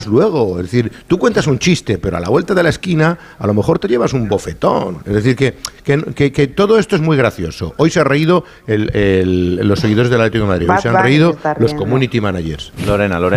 luego. Es decir, tú cuentas un chiste, pero a la vuelta de la esquina a lo mejor te llevas un bofetón. Es decir, que todo esto es muy gracioso. Hoy se ha reído los seguidores del Atlético de Madrid, hoy se han reído los community managers. Lorena.